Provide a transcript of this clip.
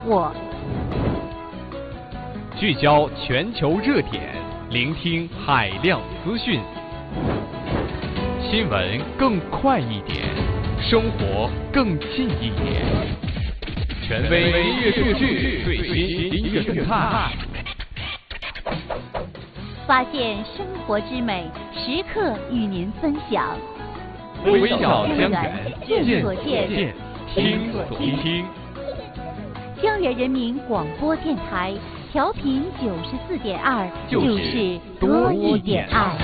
我。 聚焦全球热点，聆听海量资讯，新闻更快一点，生活更近一点。权威音乐数据，最新音乐动态， 发现生活之美，时刻与您分享。 微笑江源， 见所见， 听所听。 江源人民广播电台调频94.2，就是多一点爱。